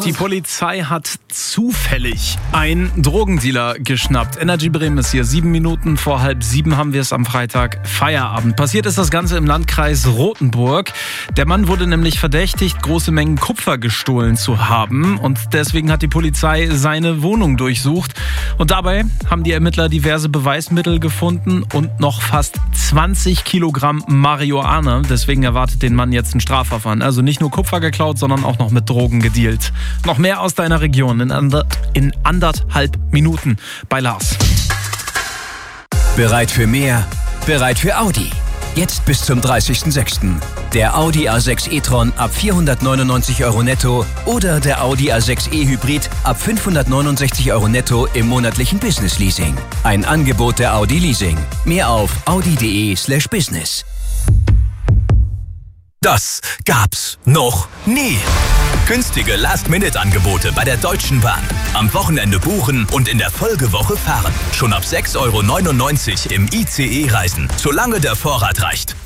Die Polizei hat zufällig einen Drogendealer geschnappt. Energy Bremen ist hier. 7 Minuten vor 6:30 haben wir es am Freitag Feierabend. Passiert ist das Ganze im Landkreis Rothenburg. Der Mann wurde nämlich verdächtigt, große Mengen Kupfer gestohlen zu haben. Und deswegen hat die Polizei seine Wohnung durchsucht. Und dabei haben die Ermittler diverse Beweismittel gefunden und noch fast 20 Kilogramm Marihuana. Deswegen erwartet den Mann jetzt ein Strafverfahren. Also nicht nur Kupfer geklaut, sondern auch noch mit Drogen gedealt. Noch mehr aus deiner Region in 1,5 Minuten bei Lars. Bereit für mehr? Bereit für Audi. Jetzt bis zum 30.06. Der Audi A6 e-tron ab 499 € netto oder der Audi A6 e-Hybrid ab 569 € netto im monatlichen Business-Leasing. Ein Angebot der Audi Leasing. Mehr auf audi.de/business. Das gab's noch nie. Günstige Last-Minute-Angebote bei der Deutschen Bahn. Am Wochenende buchen und in der Folgewoche fahren. Schon ab 6,99 € im ICE reisen, solange der Vorrat reicht.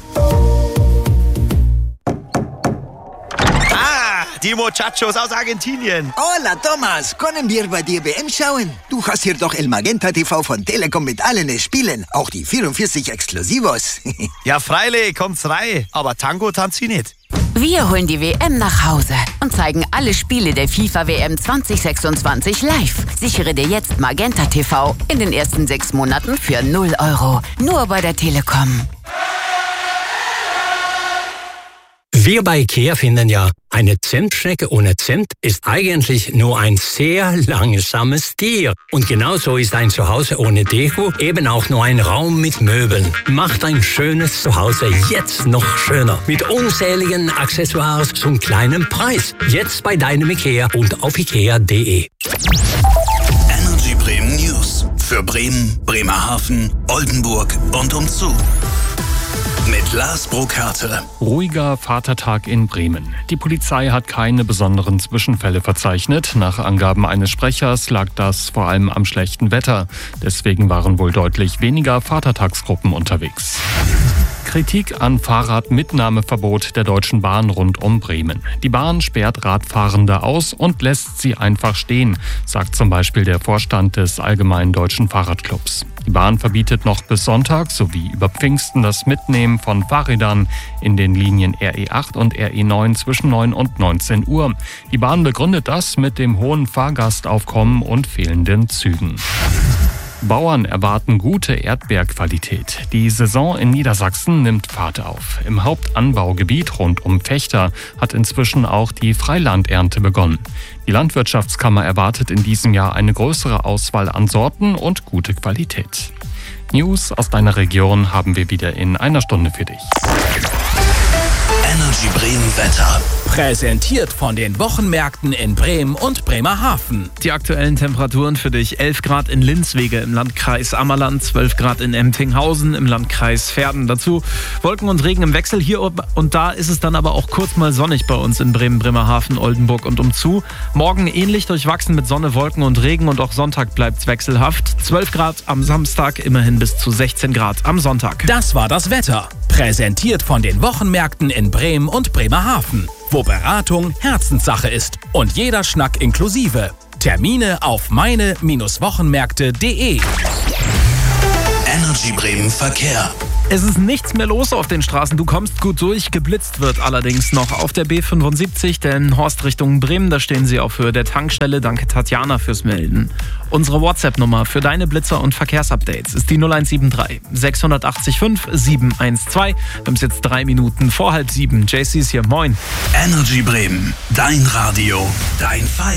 Die Muchachos aus Argentinien. Hola, Thomas. Können wir bei dir WM schauen? Du hast hier doch El Magenta TV von Telekom mit allen Spielen. Auch die 44 Exklusivos. Ja, freilich, kommt's rein. Aber Tango tanzt sie nicht. Wir holen die WM nach Hause und zeigen alle Spiele der FIFA-WM 2026 live. Sichere dir jetzt Magenta TV in den ersten 6 Monaten für 0 €. Nur bei der Telekom. Wir bei IKEA finden ja, eine Zentschnecke ohne Zent ist eigentlich nur ein sehr langsames Tier. Und genauso ist ein Zuhause ohne Deko eben auch nur ein Raum mit Möbeln. Macht ein schönes Zuhause jetzt noch schöner. Mit unzähligen Accessoires zum kleinen Preis. Jetzt bei deinem IKEA und auf ikea.de. Energy Bremen News. Für Bremen, Bremerhaven, Oldenburg und umzu. Mit Lars Burkhardt. Ruhiger Vatertag in Bremen. Die Polizei hat keine besonderen Zwischenfälle verzeichnet. Nach Angaben eines Sprechers lag das vor allem am schlechten Wetter. Deswegen waren wohl deutlich weniger Vatertagsgruppen unterwegs. Kritik an Fahrradmitnahmeverbot der Deutschen Bahn rund um Bremen. Die Bahn sperrt Radfahrende aus und lässt sie einfach stehen, sagt zum Beispiel der Vorstand des Allgemeinen Deutschen Fahrradclubs. Die Bahn verbietet noch bis Sonntag sowie über Pfingsten das Mitnehmen von Fahrrädern in den Linien RE8 und RE9 zwischen 9 und 19 Uhr. Die Bahn begründet das mit dem hohen Fahrgastaufkommen und fehlenden Zügen. Bauern erwarten gute Erdbeerqualität. Die Saison in Niedersachsen nimmt Fahrt auf. Im Hauptanbaugebiet rund um Vechta hat inzwischen auch die Freilandernte begonnen. Die Landwirtschaftskammer erwartet in diesem Jahr eine größere Auswahl an Sorten und gute Qualität. News aus deiner Region haben wir wieder in einer Stunde für dich. Energy Bremen Wetter. Präsentiert von den Wochenmärkten in Bremen und Bremerhaven. Die aktuellen Temperaturen für dich: 11 Grad in Linswege im Landkreis Ammerland, 12 Grad in Emtinghausen im Landkreis Verden. Dazu Wolken und Regen im Wechsel. Hier und da ist es dann aber auch kurz mal sonnig bei uns in Bremen, Bremerhaven, Oldenburg und umzu. Morgen ähnlich durchwachsen mit Sonne, Wolken und Regen und auch Sonntag bleibt es wechselhaft. 12 Grad am Samstag, immerhin bis zu 16 Grad am Sonntag. Das war das Wetter. Präsentiert von den Wochenmärkten in Bremen und Bremerhaven, wo Beratung Herzenssache ist und jeder Schnack inklusive. Termine auf meine-wochenmärkte.de. Energy Bremen Verkehr. Es ist nichts mehr los auf den Straßen. Du kommst gut durch. Geblitzt wird allerdings noch auf der B75, denn Horst Richtung Bremen, da stehen sie auf Höhe der Tankstelle. Danke Tatjana fürs Melden. Unsere WhatsApp-Nummer für deine Blitzer und Verkehrsupdates ist die 0173 680 5 712. Wir haben es jetzt 3 Minuten vor 6:30. JC ist hier. Moin. Energy Bremen. Dein Radio. Dein Feier.